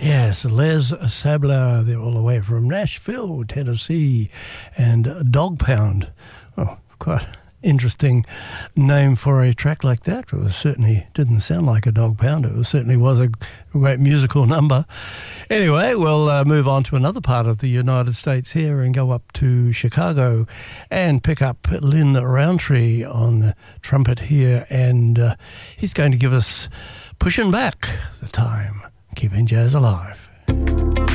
Yes, Les Sabler, they're all the way from Nashville, Tennessee, and Dog Pound. Oh, quite interesting name for a track like that. It was certainly didn't sound like a dog pound. It certainly was a great musical number. Anyway, we'll move on to another part of the United States here and go up to Chicago and pick up Lynn Roundtree on the trumpet here, and he's going to give us Pushing Back the Time, Keeping Jazz Alive.